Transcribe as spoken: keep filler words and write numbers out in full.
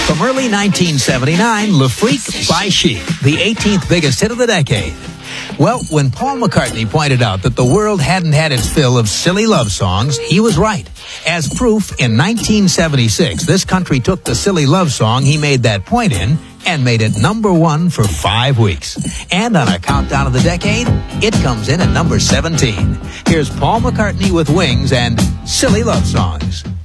From early nineteen seventy-nine, Le Freak by Chic, the eighteenth biggest hit of the decade. Well, when Paul McCartney pointed out that the world hadn't had its fill of silly love songs, he was right. As proof, in nineteen seventy-six, this country took the silly love song he made that point in and made it number one for five weeks. And on our countdown of the decade, it comes in at number seventeen. Here's Paul McCartney with Wings and Silly Love Songs.